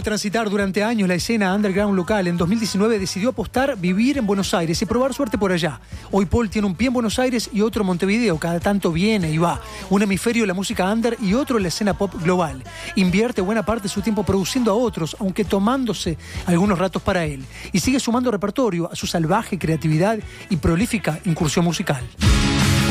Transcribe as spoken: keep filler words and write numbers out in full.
de transitar durante años la escena underground local, en dos mil diecinueve decidió apostar, vivir en Buenos Aires y probar suerte por allá. Hoy Paul tiene un pie en Buenos Aires y otro en Montevideo, cada tanto viene y va. Un hemisferio en la música under y otro en la escena pop global. Invierte buena parte de su tiempo produciendo a otros, aunque tomándose algunos ratos para él. Y sigue sumando repertorio a su salvaje creatividad y prolífica incursión musical.